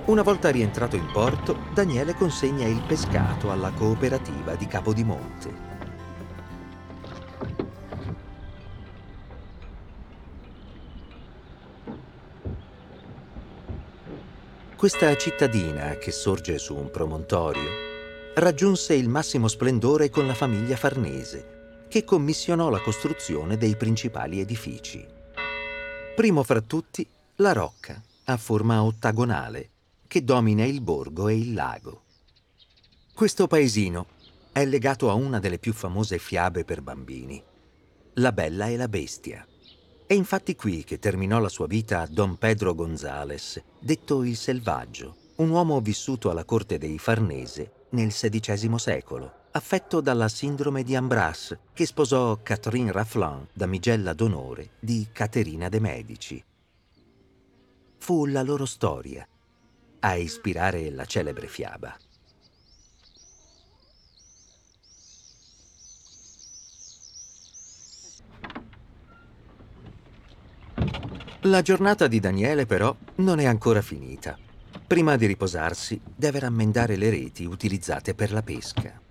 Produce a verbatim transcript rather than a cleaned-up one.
Una volta rientrato in porto, Daniele consegna il pescato alla cooperativa di Capodimonte. Questa cittadina, che sorge su un promontorio, raggiunse il massimo splendore con la famiglia Farnese, che commissionò la costruzione dei principali edifici. Primo fra tutti, la Rocca, a forma ottagonale, che domina il borgo e il lago. Questo paesino è legato a una delle più famose fiabe per bambini, La Bella e la Bestia. È infatti qui che terminò la sua vita Don Pedro González, detto il Selvaggio, un uomo vissuto alla corte dei Farnese nel sedicesimo secolo, affetto dalla sindrome di Ambras, che sposò Catherine Rafflin, damigella d'onore di Caterina de' Medici. Fu la loro storia a ispirare la celebre fiaba. La giornata di Daniele, però, non è ancora finita. Prima di riposarsi, deve rammendare le reti utilizzate per la pesca.